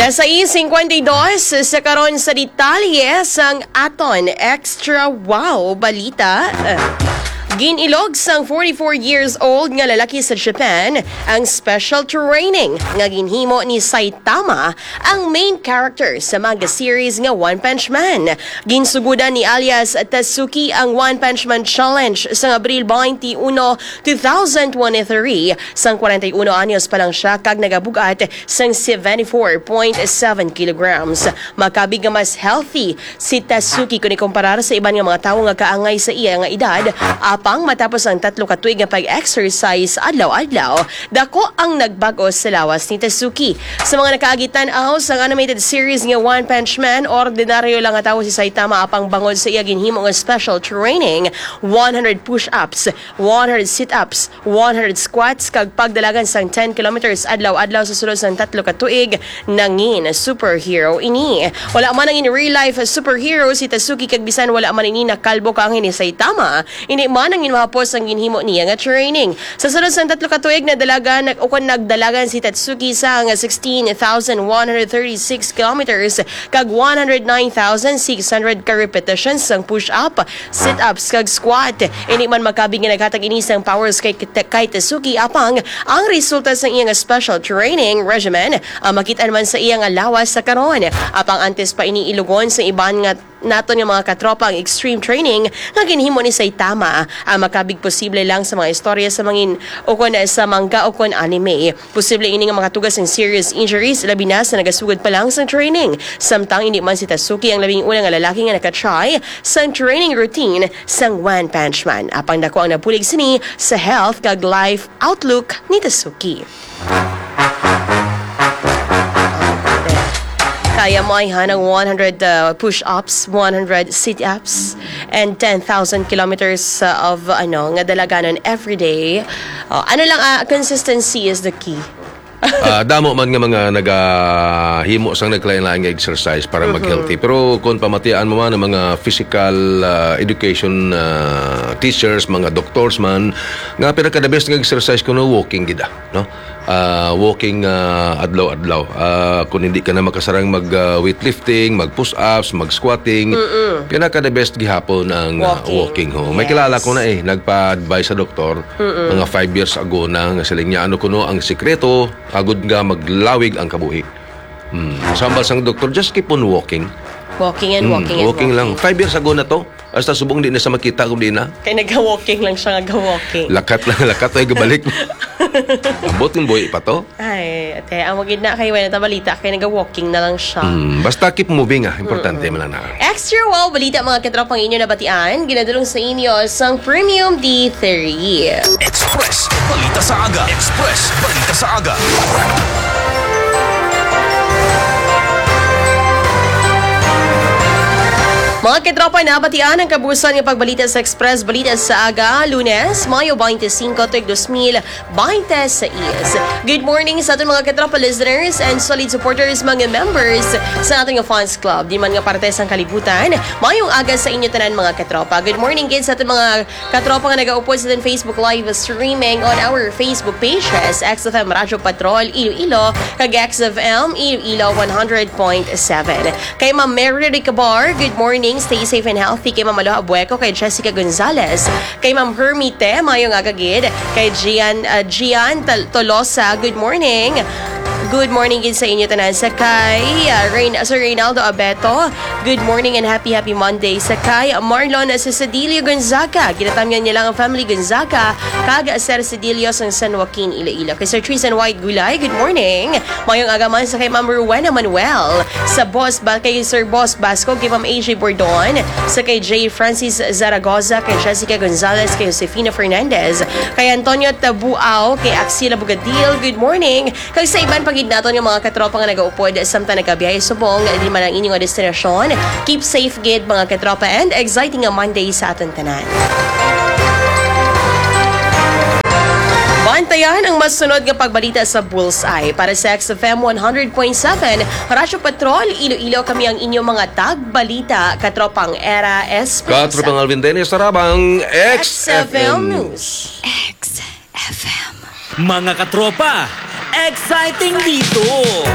6:52 sa karon sa detalye sang aton extra wow balita. Ginilog sang 44 years old nga lalaki sa Japan ang special training nga ginhimo ni Saitama, ang main character sa manga series nga One Punch Man. Ginsugudan ni alias Tatsuki ang One Punch Man Challenge sa Abril 21, 2023. Sang 41 anyos pa lang siya kag nagabugat sang 74.7 kilograms. Makabig nga mas healthy si Tatsuki kung ikumparar sa iban nga mga tawo nga kaangay sa iya nga edad. Pang matapos ang 3 ka tuig nga pag-exercise adlaw-adlaw, dako ang nagbago sa lawas ni Tatsuki. Sa mga nakaagitan-aw sa animated series nga One Punch Man, ordinaryo lang nga tawo si Saitama apang bangod sa iya ginhimo nga special training, 100 push-ups, 100 sit-ups, 100 squats kag pagdalagan sang 10 kilometers adlaw-adlaw sa sulod sang 3 ka tuig. Nangin superhero ini. Wala man ang in real life superhero si Tatsuki kag bisan wala man ini nakalbo kaangin ni Saitama, ini man ang inmahapos ang ginhimo niya nga training. Sa sunod sa 3 ka tuig na dalagan nagdalagan si Tatsuki sa 16,136 kilometers kag 109,600 ka repetitions sang push-up, sit-ups kag squat. Ini man makabig nga naghatag ini sang powers kay Tatsuki apang ang resulta sa iyang special training regimen makita man sa iyang lawas sa karon. Apang antes pa ini ilugon sa iban nga naton nga mga katropa ang extreme training nga ginhimo ni Saitama. Makabig posible lang sa mga istorya sa mangin ukon sa manga ukon anime. Posible ini nga makatugas ng serious injuries labi na sa nagasugod pa lang sa training. Samtang hindi man si Tatsuki ang labing unang lalaki nga nakatry sa training routine sang One Punch Man. Apang dako ang napulig sini sa health kag life outlook ni Tatsuki. Kaya mo ay hanang 100 push-ups, 100 sit-ups, and 10,000 kilometers of nga dalaganon every day. Ano lang, consistency is the key. Damo man nga mga nagahimo sang naglain-lain nga exercise para mag-healthy. Pero kung pamatian mo man ang mga physical education teachers, mga doctors man, nga pinaka the best nga exercise kuno walking gida, no? Walking adlaw-adlaw. Kung hindi ka na makasarang mag-weightlifting, mag-push-ups, mag-squatting, pinaka the best gihapon ang walking ho. May kilala ko na nagpa-advise sa doktor mga 5 years ago na nga siling niya ano kuno ang sikreto agud nga maglawig ang kabuhi. Sambal sang doktor, just keep on walking. Walking and walking and walking lang. 5 years ago na to. Hasta subong di na sa makita kung di na. Kaya nag-walking lang siya, nag-walking. Lakat ay gabalik. Ambot ng buhay pa to. Ay, ate, ang magid na kayo na balita, kaya nag-walking na lang siya. Basta keep moving importante man na. Extra wow balita mga katropang inyo na batian, ginadulong sa inyo sang Premium D3. Express, balita sa aga. Express, balita sa aga. Mga katropa, nabatian ang kabusan ng pagbalita sa Express Balita sa Aga, Lunes, Mayo 25, 2026. Good morning sa ating mga katropa listeners and solid supporters, mga members sa ating fans club. Di man nga parte sa kalibutan, mayong aga sa inyo tanan mga katropa. Good morning kids sa ating mga katropa nga nag-aupod sa ating Facebook live streaming on our Facebook pages, XFM Radyo Patrol, Iloilo, kag XFM, Iloilo 100.7. Kay Ma'am Mary Ricabar, good morning. Stay safe and healthy. Kay Ma'am Aloha Bueco, kay Jessica Gonzalez, kay Ma'am Hermite, mayong agagid, kay Gian Tolosa, good morning. Good morning din sa inyo tanan. Sa kay Sir Reynaldo Abeto, good morning and happy Monday. Sa kay Marlon sa Cedilio Gonzaga, ginatamyan niya lang ang family Gonzaga, kag Sir Cedilio sa San Joaquin, Iloilo. Kay Sir Tristan White Gulay, good morning. Mayong agaman sa kay Ma'am Rowena Manuel, sa kay Sir Boss Basco, kay Ma'am AJ Bordon, sa kay J. Francis Zaragoza, kay Jessica Gonzalez, kay Josefina Fernandez, kay Antonio Tabuao, kay Axila Bugadil, good morning. Kag sa iban pagid naton yung mga katropa nga nag-uupod samtang nagkabiyahe subong di man ang inyong destinasyon. Keep safe gid mga katropa and exciting nga Monday sa aton tanan. Bantayan ang masunod nga pagbalita sa Bullseye para sa XFM 100.7 Radyo Patrol, Iloilo. Kami ang inyong mga tagbalita, katropang Era Espresso. Katropang Alvin Dennis Sarabang, XFM News. XFM. Mga katropa, exciting dito!